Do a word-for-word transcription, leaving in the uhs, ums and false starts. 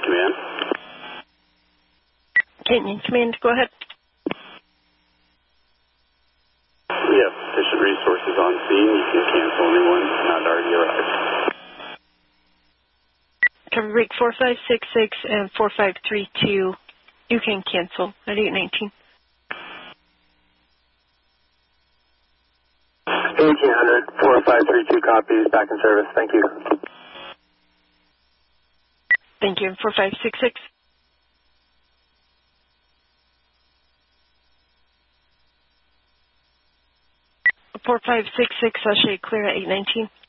Command. Canyon Command, go ahead. We have sufficient resources on scene. You can cancel anyone not already arrived. Cover break four five six six and four five three two. You can cancel at eight nineteen. eighteen hundred, four five three two copies, back in service. Thank you. Thank you. four five six six. four five six six, I'll show you clear at eight nineteen.